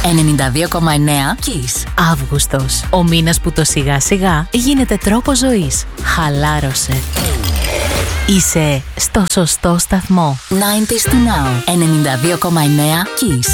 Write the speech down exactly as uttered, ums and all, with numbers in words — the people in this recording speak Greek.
ενενήντα δύο κόμμα εννέα Kiss. Αύγουστος. Ο μήνας που το σιγά σιγά γίνεται τρόπο ζωής. Χαλάρωσε. Είσαι στο σωστό σταθμό. ενενήντα to Now. ενενήντα δύο κόμμα εννέα Kiss.